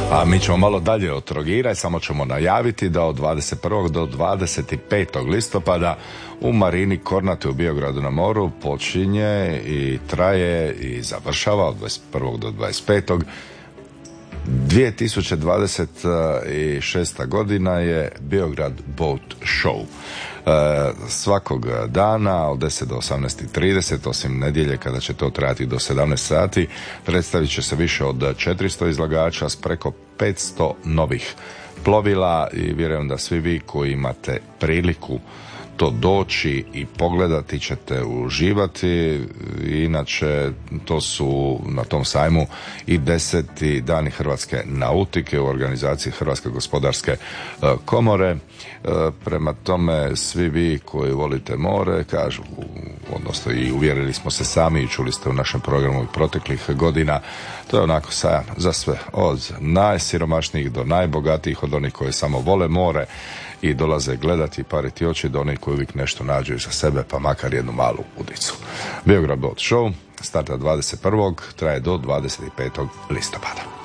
A mi ćemo malo dalje od Trogira i samo ćemo najaviti da od 21. do 25. listopada u Marini Kornati u Biogradu na moru počinje i traje i završava od 21. do 25. 2026. godina je Biograd Boat Show. Svakog dana od 10 do 18:30, osim nedjelje kada će to trajati do 17 sati, predstavit će se više od 400 izlagača s preko 500 novih plovila i vjerujem da svi vi koji imate priliku to doći i pogledati ćete uživati. Inače, to su na tom sajmu i 10. dani hrvatske nautike u organizaciji Hrvatske gospodarske komore. Prema tome, svi vi koji volite more, kažu, odnosno i uvjerili smo se sami i čuli ste u našem programu proteklih godina, to je onako sajam za sve, od najsiromašnijih do najbogatijih, od onih koji samo vole more i dolaze gledati i pariti oči, do onih koji uvijek nešto nađu za sebe, pa makar jednu malu udicu. Biograd Boat Show starta 21. traje do 25. listopada.